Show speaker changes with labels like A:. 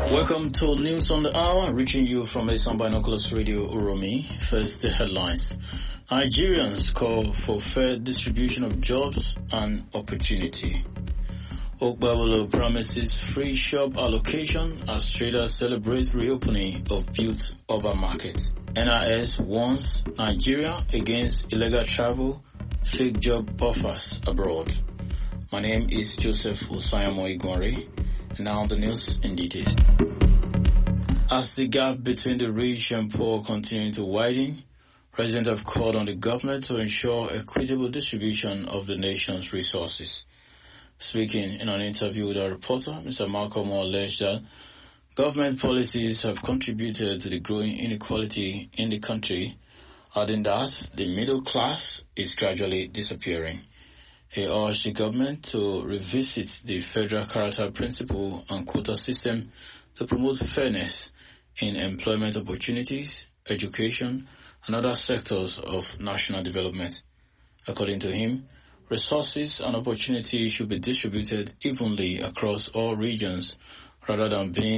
A: Welcome to News on the Hour, reaching you from Asan Binoculars Radio Uromi. First, the headlines. Nigerians call for fair distribution of jobs and opportunity. Okbabolo promises free shop allocation as traders celebrate reopening of built urban market. NIS warns Nigeria against illegal travel, fake job offers abroad. My name is Joseph Usayamo Igwari. Now the news in detail. As the gap between the rich and poor continuing to widen, residents have called on the government to ensure equitable distribution of the nation's resources. Speaking in an interview with a reporter, Mr. Malcolm alleged that government policies have contributed to the growing inequality in the country, adding that the middle class is gradually disappearing. He urged the government to revisit the federal character principle and quota system to promote fairness in employment opportunities, education, and other sectors of national development. According to him, resources and opportunities should be distributed evenly across all regions rather than being